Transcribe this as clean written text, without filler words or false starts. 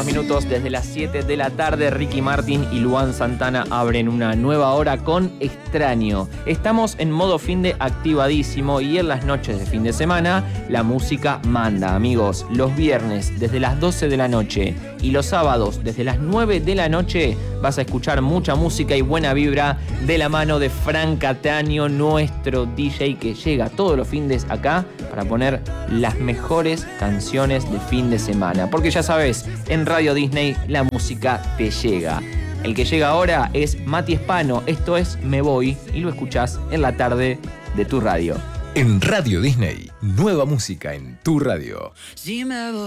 unos minutos desde las 7 de la tarde, Ricky Martin y Luan Santana abren una nueva hora con Extraño. Estamos en modo finde activadísimo y en las noches de fin de semana la música manda, amigos. Los viernes desde las 12 de la noche y los sábados desde las 9 de la noche vas a escuchar mucha música y buena vibra de la mano de Fran Cataño, nuestro DJ que llega todos los findes acá para poner las mejores canciones de fin de semana. Porque ya sabes, en Radio Disney la música te llega. El que llega ahora es Mati Espano, esto es Me Voy y lo escuchás en la tarde de tu radio. En Radio Disney, nueva música en tu radio. Si me voy.